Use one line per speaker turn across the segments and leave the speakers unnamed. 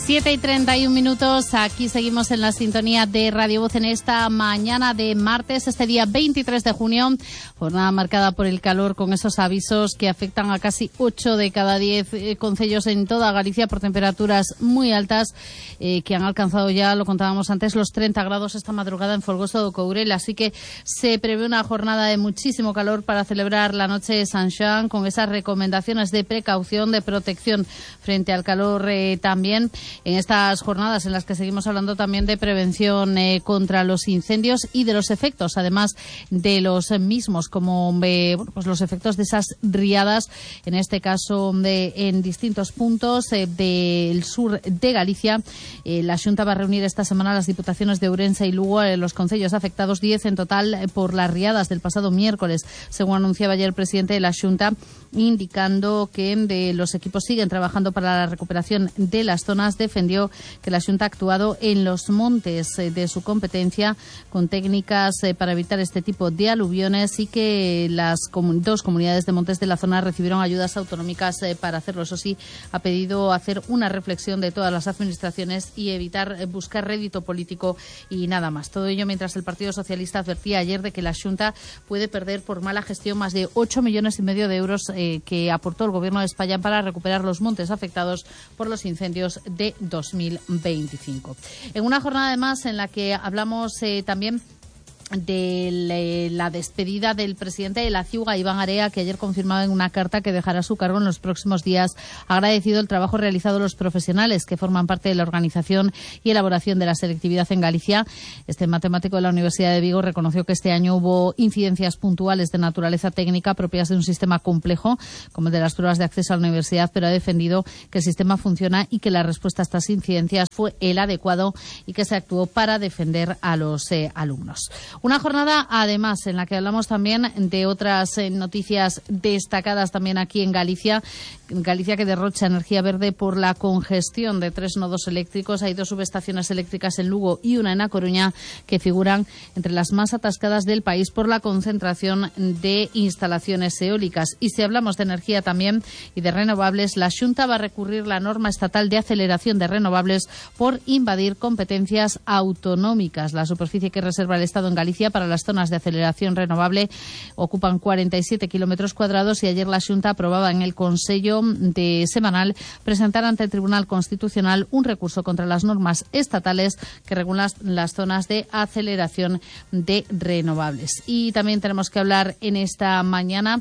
7:31, aquí seguimos en la sintonía de Radio Voz en esta mañana de martes, este día 23 de junio, jornada marcada por el calor con esos avisos que afectan a casi 8 de cada 10 concellos en toda Galicia por temperaturas muy altas que han alcanzado ya, lo contábamos antes, los 30 grados esta madrugada en Folgoso do Courel, así que se prevé una jornada de muchísimo calor para celebrar la noche de San Xoán con esas recomendaciones de precaución, de protección frente al calor también. En estas jornadas en las que seguimos hablando también de prevención contra los incendios y de los efectos, además de los mismos, como pues los efectos de esas riadas, en este caso en distintos puntos del sur de Galicia. La Xunta va a reunir esta semana a las diputaciones de Ourense y Lugo, los concellos afectados, 10 en total por las riadas del pasado miércoles, según anunciaba ayer el presidente de la Xunta, indicando que los equipos siguen trabajando para la recuperación de las zonas. Defendió que la Xunta ha actuado en los montes de su competencia con técnicas para evitar este tipo de aluviones y que las dos comunidades de montes de la zona recibieron ayudas autonómicas para hacerlo. Eso sí, ha pedido hacer una reflexión de todas las administraciones y evitar buscar rédito político y nada más. Todo ello mientras el Partido Socialista advertía ayer de que la Xunta puede perder por mala gestión más de 8,5 millones de euros que aportó el Gobierno de España para recuperar los montes afectados por los incendios de 2025. En una jornada además en la que hablamos también de la despedida del presidente de la CIUGA, Iván Area, que ayer confirmaba en una carta que dejará su cargo en los próximos días. Ha agradecido el trabajo realizado los profesionales que forman parte de la organización y elaboración de la selectividad en Galicia. Este matemático de la Universidad de Vigo reconoció que este año hubo incidencias puntuales de naturaleza técnica propias de un sistema complejo, como el de las pruebas de acceso a la universidad, pero ha defendido que el sistema funciona y que la respuesta a estas incidencias fue el adecuado y que se actuó para defender a los alumnos. Una jornada, además, en la que hablamos también de otras noticias destacadas también aquí en Galicia. Galicia, que derrocha energía verde por la congestión de 3 nodos eléctricos. Hay 2 subestaciones eléctricas en Lugo y una en A Coruña que figuran entre las más atascadas del país por la concentración de instalaciones eólicas. Y si hablamos de energía también y de renovables, la Xunta va a recurrir la norma estatal de aceleración de renovables por invadir competencias autonómicas. La superficie que reserva el Estado en Galicia para las zonas de aceleración renovable ocupan 47 kilómetros cuadrados y ayer la Xunta aprobaba en el Consello de semanal presentar ante el Tribunal Constitucional un recurso contra las normas estatales que regulan las zonas de aceleración de renovables. Y también tenemos que hablar en esta mañana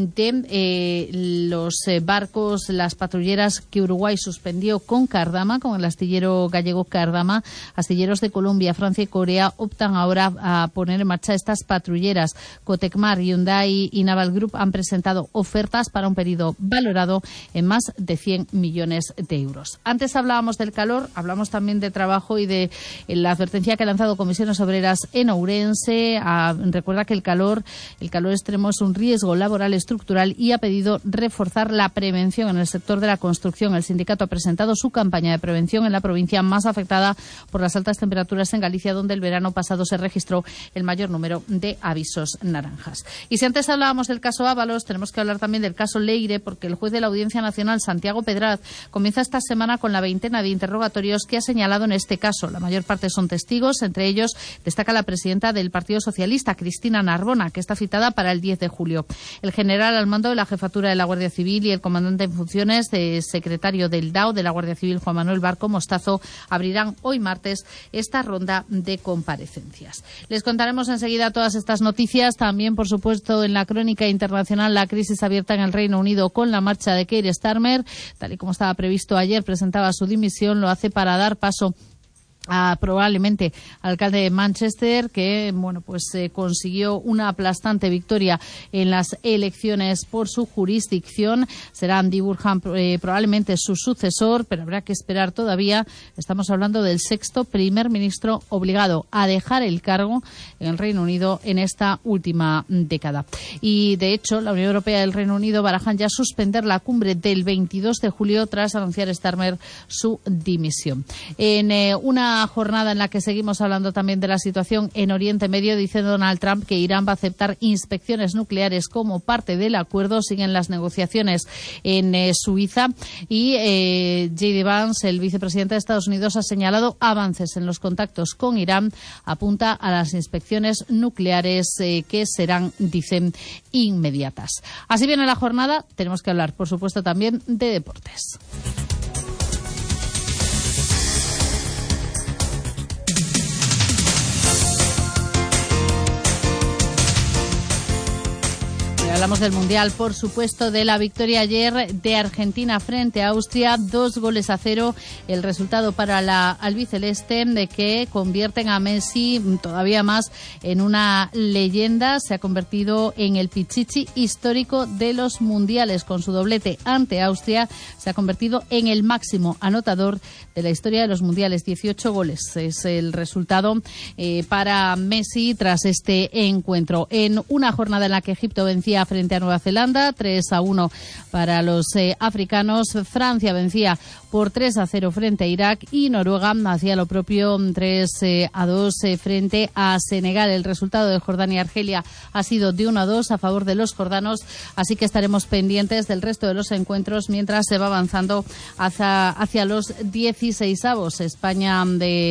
de los barcos, las patrulleras que Uruguay suspendió con Cardama, con el astillero gallego Cardama. Astilleros de Colombia, Francia y Corea optan ahora a poner en marcha estas patrulleras. Cotecmar, Hyundai y Naval Group han presentado ofertas para un pedido valorado en más de 100 millones de euros. Antes hablábamos del calor, hablamos también de trabajo y de la advertencia que ha lanzado Comisiones Obreras en Ourense. Recuerda que el calor extremo es un riesgo laboral estructural y ha pedido reforzar la prevención en el sector de la construcción. El sindicato ha presentado su campaña de prevención en la provincia más afectada por las altas temperaturas en Galicia, donde el verano pasado se registró el mayor número de avisos naranjas. Y si antes hablábamos del caso Ábalos, tenemos que hablar también del caso Leire, porque el juez de la Audiencia Nacional, Santiago Pedraz, comienza esta semana con la 20ª de interrogatorios que ha señalado en este caso. La mayor parte son testigos, entre ellos destaca la presidenta del Partido Socialista, Cristina Narbona, que está citada para el 10 de julio. El general al mando de la Jefatura de la Guardia Civil y el comandante en funciones de secretario del DAO de la Guardia Civil, Juan Manuel Barco Mostazo, abrirán hoy martes esta ronda de comparecencias. Les contaremos enseguida todas estas noticias. También, por supuesto, en la crónica internacional, la crisis abierta en el Reino Unido con la marcha de Keir Starmer. Tal y como estaba previsto ayer, presentaba su dimisión. Lo hace para dar paso probablemente alcalde de Manchester, que consiguió una aplastante victoria en las elecciones por su jurisdicción. Será Andy Burnham probablemente su sucesor, pero habrá que esperar todavía. Estamos hablando del 6º primer ministro obligado a dejar el cargo en el Reino Unido en esta última década. Y de hecho, la Unión Europea y el Reino Unido barajan ya suspender la cumbre del 22 de julio tras anunciar Starmer su dimisión. En una una jornada en la que seguimos hablando también de la situación en Oriente Medio, dice Donald Trump que Irán va a aceptar inspecciones nucleares como parte del acuerdo. Siguen las negociaciones en Suiza y J.D. Vance, el vicepresidente de Estados Unidos, ha señalado avances en los contactos con Irán. Apunta a las inspecciones nucleares que serán, dicen, inmediatas. Así viene la jornada. Tenemos que hablar, por supuesto, también de deportes. Hablamos del Mundial, por supuesto, de la victoria ayer de Argentina frente a Austria, 2-0, el resultado para la albiceleste, de que convierten a Messi todavía más en una leyenda. Se ha convertido en el pichichi histórico de los mundiales. Con su doblete ante Austria, se ha convertido en el máximo anotador de la historia de los mundiales. 18 goles es el resultado para Messi tras este encuentro. En una jornada en la que Egipto vencía frente a Nueva Zelanda, 3-1 para los africanos. Francia vencía por 3-0 frente a Irak y Noruega hacía lo propio, 3-2 frente a Senegal. El resultado de Jordania y Argelia ha sido de 1-2 a favor de los jordanos, así que estaremos pendientes del resto de los encuentros mientras se va avanzando hacia los 16avos. España,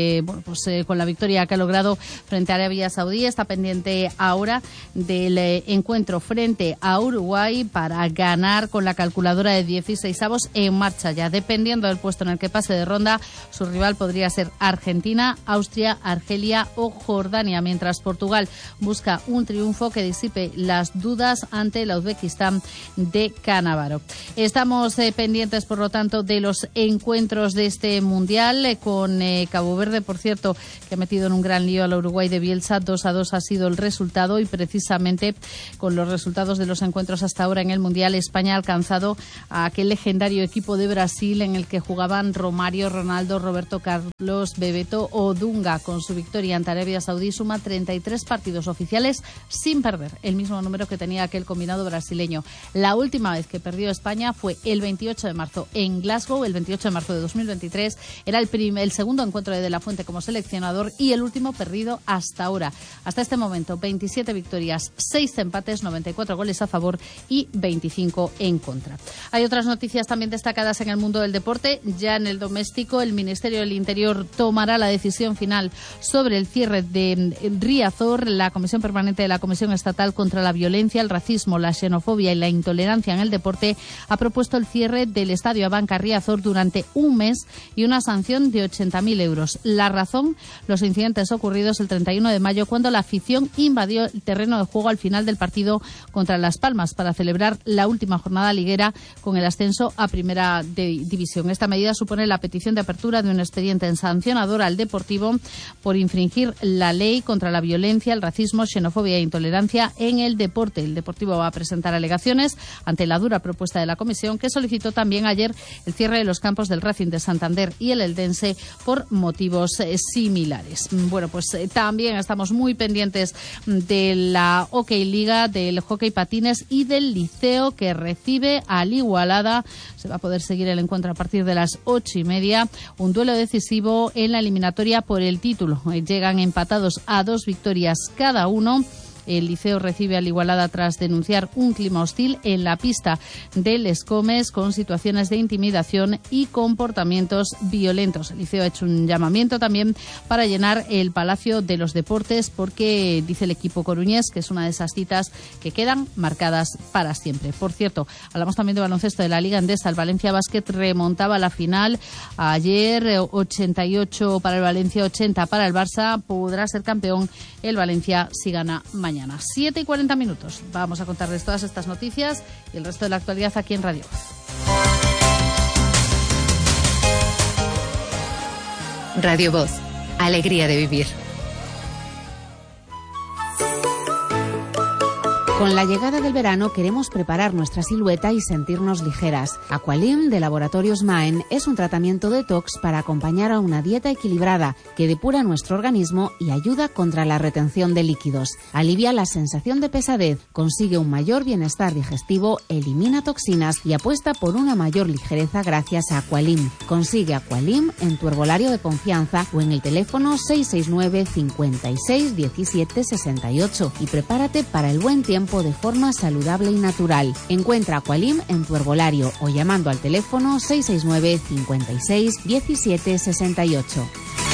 con la victoria que ha logrado frente a Arabia Saudí, está pendiente ahora del encuentro frente a Uruguay para ganar con la calculadora de 16avos en marcha ya. Dependiendo del puesto en el que pase de ronda, su rival podría ser Argentina, Austria, Argelia o Jordania, mientras Portugal busca un triunfo que disipe las dudas ante la Uzbekistán de Cannavaro. Estamos pendientes, por lo tanto, de los encuentros de este Mundial, con Cabo Verde, por cierto, que ha metido en un gran lío al Uruguay de Bielsa. 2-2 ha sido el resultado, y precisamente con los resultados de los encuentros hasta ahora en el Mundial, España ha alcanzado a aquel legendario equipo de Brasil en el que jugaban Romario, Ronaldo, Roberto Carlos, Bebeto o Dunga. Con su victoria ante Arabia Saudí suma 33 partidos oficiales sin perder, el mismo número que tenía aquel combinado brasileño. La última vez que perdió España fue el 28 de marzo en Glasgow, el 28 de marzo de 2023. Era el segundo encuentro de la Fuente como seleccionador y el último perdido hasta ahora. Hasta este momento, 27 victorias, 6 empates, 94 goles a favor y 25 en contra. Hay otras noticias también destacadas en el mundo del deporte. Ya en el doméstico, el Ministerio del Interior tomará la decisión final sobre el cierre de Riazor. La Comisión Permanente de la Comisión Estatal contra la Violencia, el Racismo, la Xenofobia y la Intolerancia en el Deporte ha propuesto el cierre del Estadio Abanca Riazor durante un mes y una sanción de 80.000 euros. La razón: los incidentes ocurridos el 31 de mayo, cuando la afición invadió el terreno de juego al final del partido contra Las Palmas para celebrar la última jornada liguera con el ascenso a Primera División. Esta medida supone la petición de apertura de un expediente sancionador al Deportivo por infringir la ley contra la violencia, el racismo, xenofobia e intolerancia en el deporte. El Deportivo va a presentar alegaciones ante la dura propuesta de la comisión, que solicitó también ayer el cierre de los campos del Racing de Santander y el Eldense por motivos similares. Bueno, pues también estamos muy pendientes de la Hockey Liga, del hockey patines y del Liceo, que recibe al Igualada. Se va a poder seguir el encuentro a partir de las 8:30. Un duelo decisivo en la eliminatoria por el título. Llegan empatados a 2 victorias cada uno. El Liceo recibe al Igualada tras denunciar un clima hostil en la pista de Les Comes, con situaciones de intimidación y comportamientos violentos. El Liceo ha hecho un llamamiento también para llenar el Palacio de los Deportes, porque dice el equipo coruñés que es una de esas citas que quedan marcadas para siempre. Por cierto, hablamos también de baloncesto de la Liga Endesa. El Valencia Basket remontaba la final ayer, 88 para el Valencia, 80 para el Barça. Podrá ser campeón el Valencia si gana mañana. 7:40. Vamos a contarles todas estas noticias y el resto de la actualidad aquí en Radio Voz.
Radio Voz, alegría de vivir. Con la llegada del verano queremos preparar nuestra silueta y sentirnos ligeras. Aqualim de Laboratorios Maen es un tratamiento detox para acompañar a una dieta equilibrada que depura nuestro organismo y ayuda contra la retención de líquidos. Alivia la sensación de pesadez, consigue un mayor bienestar digestivo, elimina toxinas y apuesta por una mayor ligereza gracias a Aqualim. Consigue Aqualim en tu herbolario de confianza o en el teléfono 669 56 17 68 y prepárate para el buen tiempo de forma saludable y natural. Encuentra Aqualim en tu herbolario o llamando al teléfono 669 56 17 68.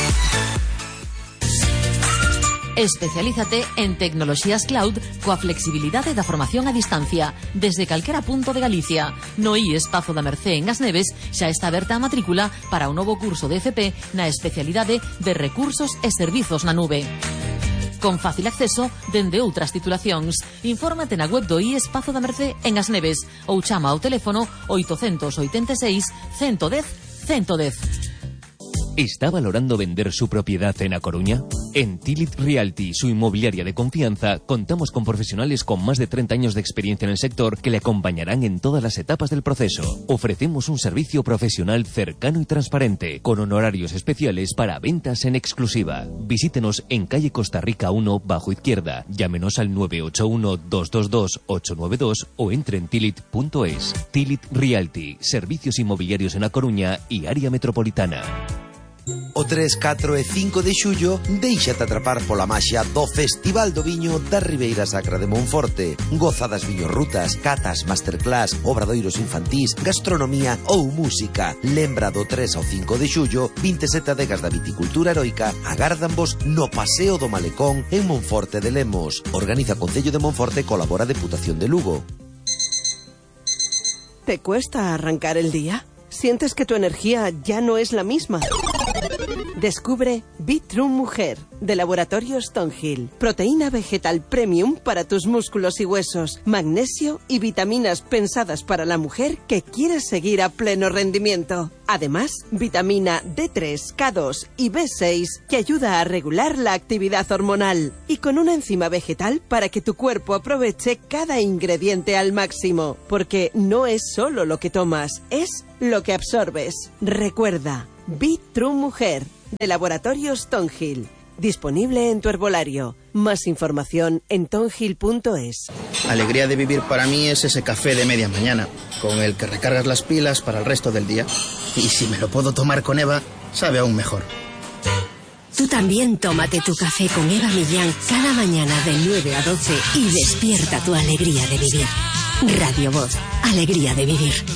Especialízate en tecnoloxías cloud coa flexibilidade da formación a distancia desde calquera punto de Galicia. No IES Pazo da Mercé en As Neves xa está aberta a matrícula para o novo curso de FP na especialidade de Recursos e Servizos na Nube. Con fácil acceso dende outras titulacións. Infórmate na web do IES Pazo da Mercé en As Neves ou chama ao teléfono 886 110 110.
¿Está valorando vender su propiedad en A Coruña? En Tilit Realty, su inmobiliaria de confianza, contamos con profesionales con más de 30 años de experiencia en el sector que le acompañarán en todas las etapas del proceso. Ofrecemos un servicio profesional cercano y transparente, con honorarios especiales para ventas en exclusiva. Visítenos en calle Costa Rica 1, bajo izquierda. Llámenos al 981-222-892 o entre en tilit.es. Tilit Realty, servicios inmobiliarios en A Coruña y área metropolitana.
O 3, 4 e 5 de xullo déixate atrapar pola maxia do Festival do Viño da Ribeira Sacra de Monforte. Goza das viñorrutas, catas, masterclass, obradoiros infantís, gastronomía ou música. Lembra do 3 ao 5 de xullo, 27 adegas da viticultura heroica agárdanvos no Paseo do Malecón en Monforte de Lemos. Organiza Concello de Monforte, colabora Deputación de Lugo.
¿Te cuesta arrancar el día? ¿Sientes que tu energía ya no es la misma? Descubre Bitrun Mujer, de Laboratorios Tonhill. Proteína vegetal premium para tus músculos y huesos. Magnesio y vitaminas pensadas para la mujer que quiere seguir a pleno rendimiento. Además, vitamina D3, K2 y B6 que ayuda a regular la actividad hormonal. Y con una enzima vegetal para que tu cuerpo aproveche cada ingrediente al máximo. Porque no es solo lo que tomas, es lo que absorbes. Recuerda, Bitrun Mujer, de Laboratorios Tonhill. Disponible en tu herbolario. Más información en tonhill.es.
Alegría de vivir para mí es ese café de media mañana, con el que recargas las pilas para el resto del día. Y si me lo puedo tomar con Eva, sabe aún mejor.
Tú también tómate tu café con Eva Millán cada mañana de 9 a 12 y despierta tu alegría de vivir. Radio Voz, alegría de vivir.